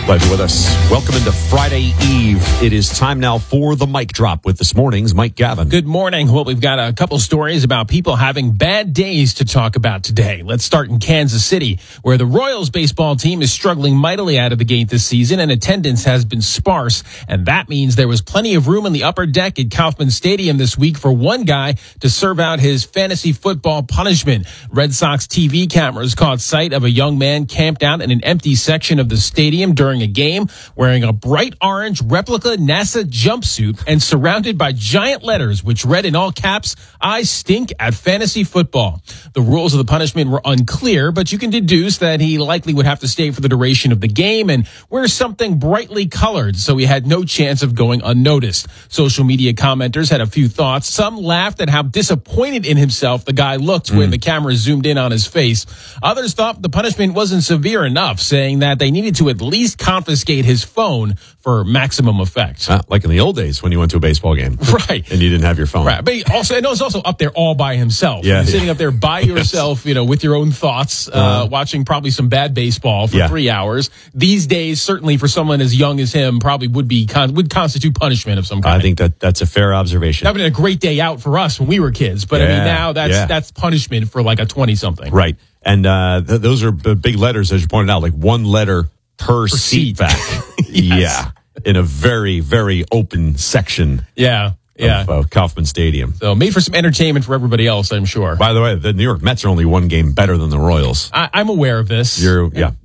Glad you're with us. Welcome into Friday Eve. It is time now for the mic drop with this morning's Mike Gavin. Good morning. Well, we've got a couple stories about people having bad days to talk about today. Let's start in Kansas City, where the Royals baseball team is struggling mightily out of the gate this season, and attendance has been sparse. And that means there was plenty of room in the upper deck at Kauffman Stadium this week for one guy to serve out his fantasy football punishment. Red Sox TV cameras caught sight of a young man camped out in an empty section of the stadium during a game, wearing a bright orange replica NASA jumpsuit and surrounded by giant letters which read in all caps, "I stink at fantasy football." The rules of the punishment were unclear, but you can deduce that he likely would have to stay for the duration of the game and wear something brightly colored, so he had no chance of going unnoticed. Social media commenters had a few thoughts. Some laughed at how disappointed in himself the guy looked when the camera zoomed in on his face. Others thought the punishment wasn't severe enough, saying that they needed to at least confiscate his phone for maximum effect. Like in the old days when you went to a baseball game. Right. And you didn't have your phone. Right. But he also, I know, it's also up there all by himself. Yeah. Sitting up there by yourself, with your own thoughts, watching probably some bad baseball for 3 hours. These days, certainly for someone as young as him, probably would constitute punishment of some kind. I think that's a fair observation. That would have been a great day out for us when we were kids. But I mean, now that's punishment for like a 20-something. Right. And those are big letters, as you pointed out, like one letter per seat back. Yeah. In a very, very open section. Yeah. Of Kauffman Stadium. So made for some entertainment for everybody else, I'm sure. By the way, the New York Mets are only one game better than the Royals. I'm aware of this. I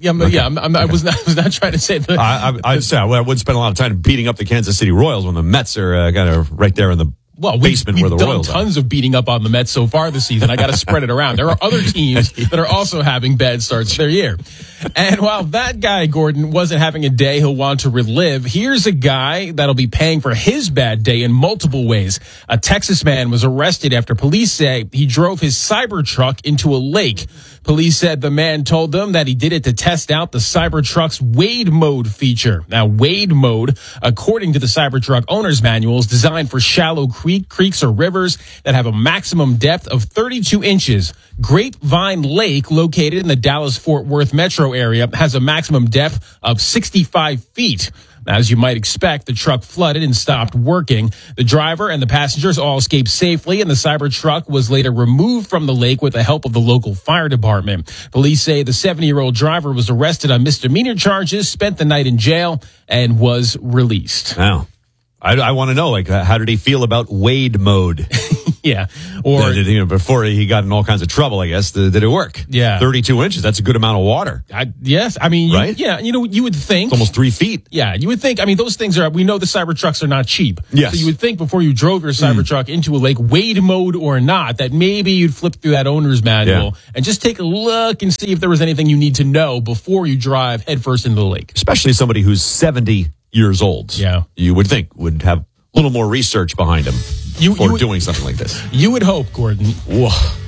was not trying to say that. I wouldn't spend a lot of time beating up the Kansas City Royals when the Mets are kind of right there in the basement where the Royals are. We've done tons of beating up on the Mets so far this season. I got to spread it around. There are other teams that are also having bad starts to their year. And while that guy, Gordon, wasn't having a day he'll want to relive, here's a guy that'll be paying for his bad day in multiple ways. A Texas man was arrested after police say he drove his Cybertruck into a lake. Police said the man told them that he did it to test out the Cybertruck's Wade Mode feature. Now, Wade Mode, according to the Cybertruck owner's manual, is designed for shallow creeks or rivers that have a maximum depth of 32 inches. Grapevine Lake, located in the Dallas-Fort Worth metro area, has a maximum depth of 65 feet. As you might expect, the truck flooded and stopped working. The driver and the passengers all escaped safely, and the Cybertruck was later removed from the lake with the help of the local fire department. Police say the 70-year-old driver was arrested on misdemeanor charges, spent the night in jail, and was released. Wow. I want to know, how did he feel about Wade Mode? Yeah. Or before he got in all kinds of trouble, I guess. Did it work? Yeah. 32 inches. That's a good amount of water. Yes. I mean, right? You would think. It's almost 3 feet. Yeah. You would think. I mean, those things we know the Cybertrucks are not cheap. Yes. So you would think before you drove your Cybertruck into a lake, Wade Mode or not, that maybe you'd flip through that owner's manual and just take a look and see if there was anything you need to know before you drive headfirst into the lake. Especially somebody who's 70 years old. Yeah. You would think would have a little more research behind him for doing something like this. You would hope, Gordon. Whoa.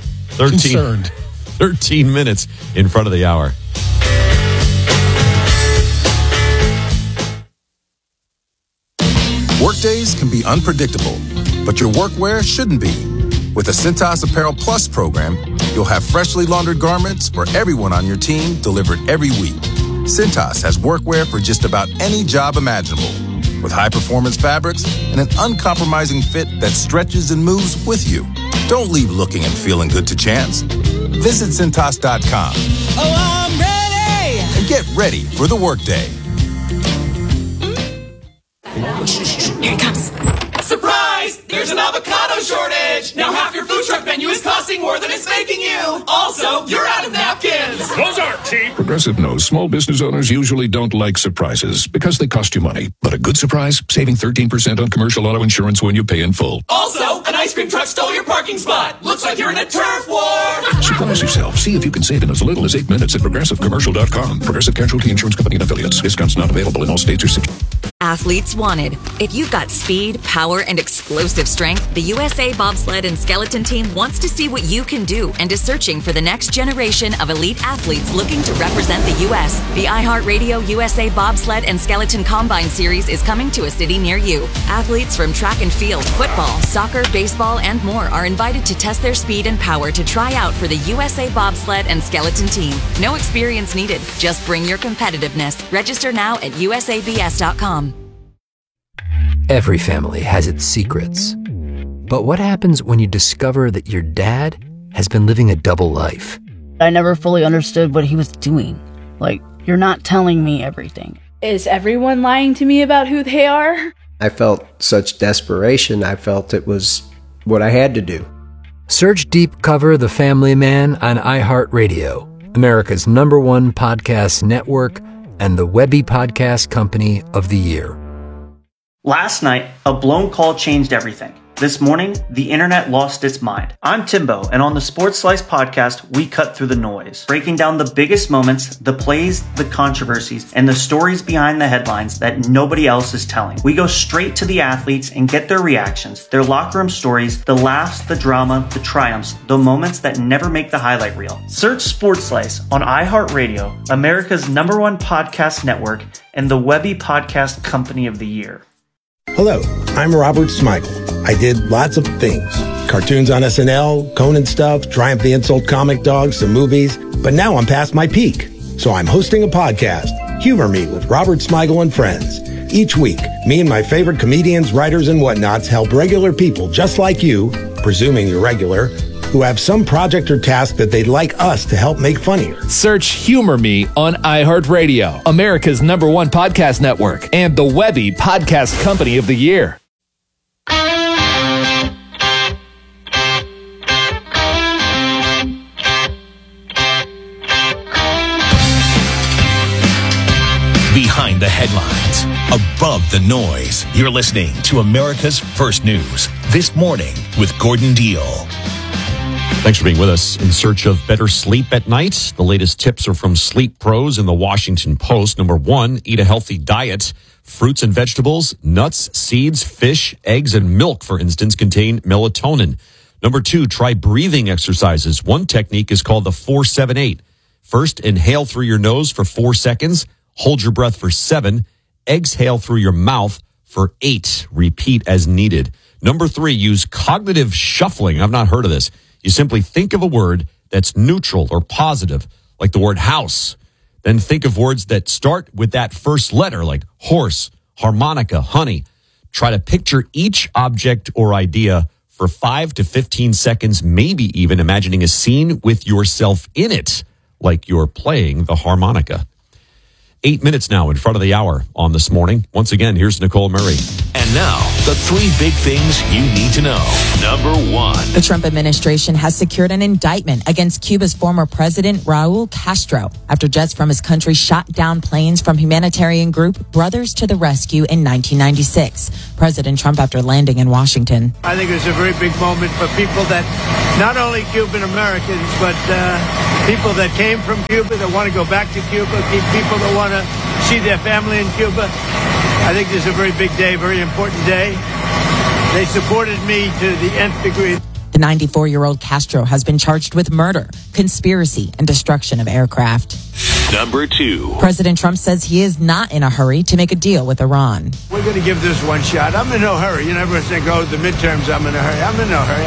13 minutes in front of the hour. Workdays can be unpredictable, but your workwear shouldn't be. With the Cintas Apparel Plus program, you'll have freshly laundered garments for everyone on your team delivered every week. Cintas has workwear for just about any job imaginable, with high-performance fabrics and an uncompromising fit that stretches and moves with you. Don't leave looking and feeling good to chance. Visit Cintas.com. Oh, I'm ready! And get ready for the workday. Here it comes. Surprise! There's an avocado shortage! Now half your food truck menu is costing more than it's making you! Also, you're out of napkins! Those aren't cheap! Progressive knows small business owners usually don't like surprises because they cost you money. But a good surprise? Saving 13% on commercial auto insurance when you pay in full. Also, an ice cream truck stole your parking spot! Looks like you're in a turf war! Surprise yourself. See if you can save in as little as 8 minutes at ProgressiveCommercial.com. Progressive Casualty Insurance Company and Affiliates. Discounts not available in all states or cities. athletes wanted. If you've got speed, power, and explosive strength, the USA Bobsled and Skeleton Team wants to see what you can do and is searching for the next generation of elite athletes looking to represent the U.S. The iHeartRadio USA Bobsled and Skeleton Combine Series is coming to a city near you. Athletes from track and field, football, soccer, baseball, and more are invited to test their speed and power to try out for the USA Bobsled and Skeleton Team. No experience needed. Just bring your competitiveness. Register now at usabs.com. Every family has its secrets. But what happens when you discover that your dad has been living a double life? I never fully understood what he was doing. Like, you're not telling me everything. Is everyone lying to me about who they are? I felt such desperation. I felt it was what I had to do. Search Deep Cover The Family Man on iHeartRadio, America's #1 podcast network, and the Webby Podcast Company of the Year. Last night, a blown call changed everything. This morning, the internet lost its mind. I'm Timbo, and on the Sports Slice podcast, we cut through the noise, breaking down the biggest moments, the plays, the controversies, and the stories behind the headlines that nobody else is telling. We go straight to the athletes and get their reactions, their locker room stories, the laughs, the drama, the triumphs, the moments that never make the highlight reel. Search Sports Slice on iHeartRadio, America's #1 podcast network, and the Webby Podcast Company of the Year. Hello, I'm Robert Smigel. I did lots of things. Cartoons on SNL, Conan stuff, Triumph the Insult Comic Dog, some movies. But now I'm past my peak. So I'm hosting a podcast, Humor Me with Robert Smigel and Friends. Each week, me and my favorite comedians, writers, and whatnots help regular people just like you, presuming you're regular, who have some project or task that they'd like us to help make funnier. Search Humor Me on iHeartRadio, America's #1 podcast network, and the Webby Podcast Company of the Year. Behind the headlines, above the noise, you're listening to America's First News This Morning with Gordon Deal. Thanks for being with us. In search of better sleep at night, the latest tips are from Sleep Pros in the Washington Post. Number 1, eat a healthy diet. Fruits and vegetables, nuts, seeds, fish, eggs, and milk, for instance, contain melatonin. Number 2, try breathing exercises. One technique is called the 4-7-8. First, inhale through your nose for 4 seconds. Hold your breath for 7. Exhale through your mouth for 8. Repeat as needed. Number 3, use cognitive shuffling. I've not heard of this. You simply think of a word that's neutral or positive, like the word house. Then think of words that start with that first letter, like horse, harmonica, honey. Try to picture each object or idea for 5 to 15 seconds, maybe even imagining a scene with yourself in it, like you're playing the harmonica. 8 minutes now in front of the hour on This Morning. Once again, here's Nicole Murray. And now, the 3 big things you need to know. Number 1. The Trump administration has secured an indictment against Cuba's former president, Raul Castro, after jets from his country shot down planes from humanitarian group Brothers to the Rescue in 1996. President Trump after landing in Washington. I think it's a very big moment for people that, not only Cuban Americans, but people that came from Cuba, that want to go back to Cuba, people that want to see their family in Cuba. I think this is a very big day, very important day. They supported me to the nth degree. The 94-year-old Castro has been charged with murder, conspiracy, and destruction of aircraft. Number 2. President Trump says he is not in a hurry to make a deal with Iran. We're going to give this one shot. I'm in no hurry. You never think, oh, the midterms, I'm in a hurry. I'm in no hurry.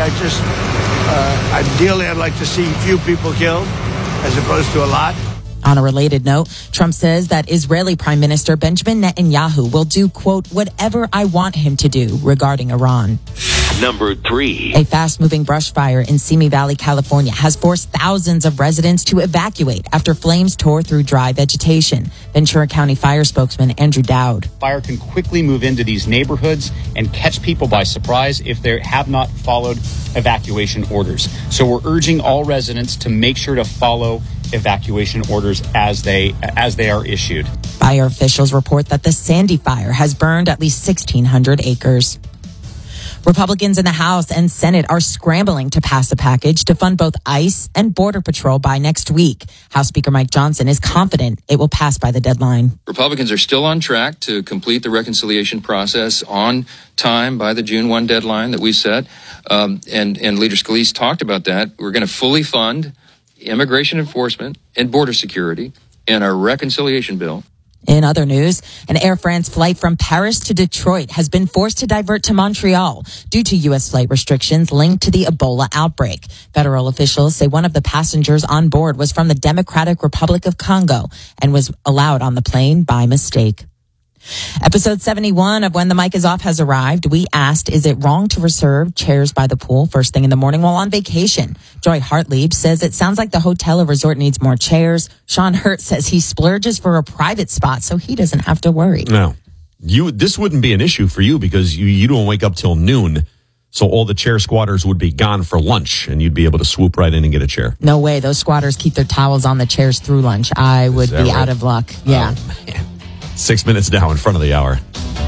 Ideally, I'd like to see few people killed as opposed to a lot. On a related note, Trump says that Israeli Prime Minister Benjamin Netanyahu will do, quote, whatever I want him to do regarding Iran. Number 3. A fast-moving brush fire in Simi Valley, California has forced thousands of residents to evacuate after flames tore through dry vegetation. Ventura County Fire spokesman Andrew Dowd. Fire can quickly move into these neighborhoods and catch people by surprise if they have not followed evacuation orders. So we're urging all residents to make sure to follow evacuation orders as they are issued. Fire officials report that the Sandy Fire has burned at least 1,600 acres. Republicans in the House and Senate are scrambling to pass a package to fund both ICE and Border Patrol by next week. House Speaker Mike Johnson is confident it will pass by the deadline. Republicans are still on track to complete the reconciliation process on time by the June 1 deadline that we set. And Leader Scalise talked about that. We're going to fully fund immigration enforcement and border security in our reconciliation bill. In other news, an Air France flight from Paris to Detroit has been forced to divert to Montreal due to U.S. flight restrictions linked to the Ebola outbreak. Federal officials say one of the passengers on board was from the Democratic Republic of Congo and was allowed on the plane by mistake. Episode 71 of When the Mic is Off has arrived. We asked, is it wrong to reserve chairs by the pool first thing in the morning while on vacation? Joy Hartlieb says it sounds like the hotel or resort needs more chairs. Sean Hurt says he splurges for a private spot so he doesn't have to worry. No, this wouldn't be an issue for you because you don't wake up till noon. So all the chair squatters would be gone for lunch and you'd be able to swoop right in and get a chair. No way. Those squatters keep their towels on the chairs through lunch. I would be out of luck. Yeah. Oh, man. 6 minutes now in front of the hour.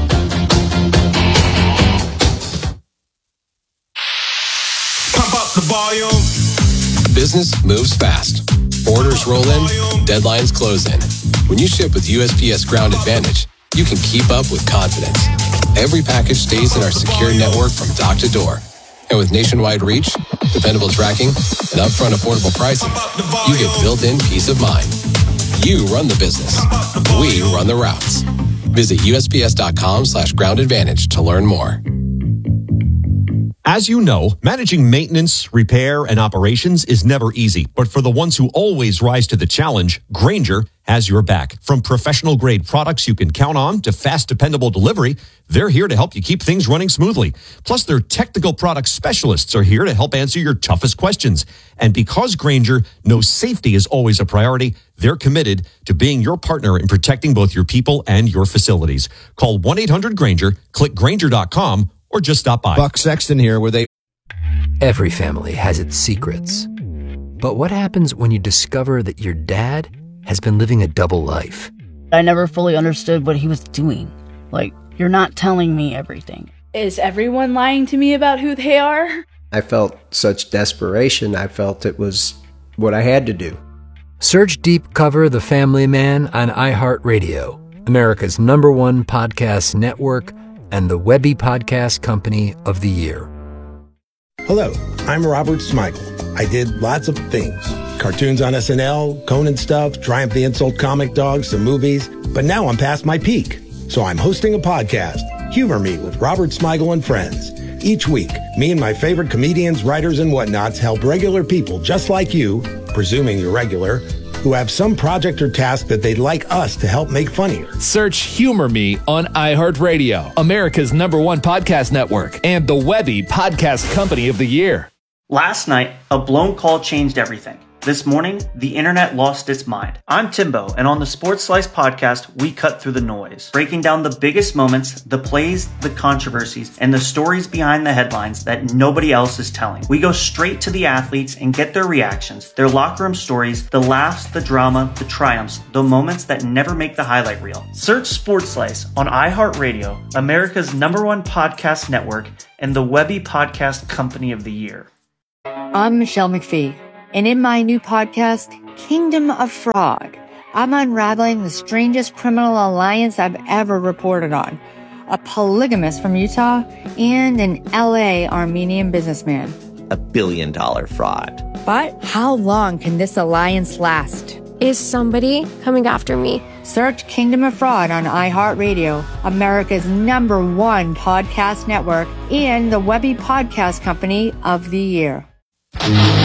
Pump up the volume. Business moves fast. Orders roll in, deadlines close in. When you ship with USPS Ground Advantage, you can keep up with confidence. Every package stays in our secure network from dock to door. And with nationwide reach, dependable tracking, and upfront affordable pricing, you get built-in peace of mind. You run the business. We run the routes. Visit USPS.com/groundadvantage to learn more. As you know, managing maintenance, repair, and operations is never easy. But for the ones who always rise to the challenge, Grainger has your back. From professional-grade products you can count on to fast, dependable delivery, they're here to help you keep things running smoothly. Plus, their technical product specialists are here to help answer your toughest questions. And because Grainger knows safety is always a priority, they're committed to being your partner in protecting both your people and your facilities. Call 1-800-GRAINGER, click Grainger.com, or just stop by. Buck Sexton here with Every family has its secrets. But what happens when you discover that your dad has been living a double life? I never fully understood what he was doing. Like, you're not telling me everything. Is everyone lying to me about who they are? I felt such desperation. I felt it was what I had to do. Search Deep Cover The Family Man on iHeartRadio, America's #1 podcast network, and the Webby Podcast Company of the Year. Hello, I'm Robert Smigel. I did lots of things. Cartoons on SNL, Conan stuff, Triumph the Insult Comic Dog, some movies. But now I'm past my peak. So I'm hosting a podcast, Humor Me with Robert Smigel and Friends. Each week, me and my favorite comedians, writers, and whatnots help regular people just like you, presuming you're regular, who have some project or task that they'd like us to help make funnier. Search Humor Me on iHeartRadio, America's #1 podcast network, and the Webby Podcast Company of the Year. Last night, a blown call changed everything. This morning, the internet lost its mind. I'm Timbo, and on the Sports Slice podcast, we cut through the noise, breaking down the biggest moments, the plays, the controversies, and the stories behind the headlines that nobody else is telling. We go straight to the athletes and get their reactions, their locker room stories, the laughs, the drama, the triumphs, the moments that never make the highlight reel. Search Sports Slice on iHeartRadio, America's #1 podcast network, and the Webby Podcast Company of the Year. I'm Michelle McPhee. And in my new podcast, Kingdom of Fraud, I'm unraveling the strangest criminal alliance I've ever reported on. A polygamist from Utah and an LA Armenian businessman. $1 billion fraud. But how long can this alliance last? Is somebody coming after me? Search Kingdom of Fraud on iHeartRadio, America's #1 podcast network, and the Webby Podcast Company of the Year.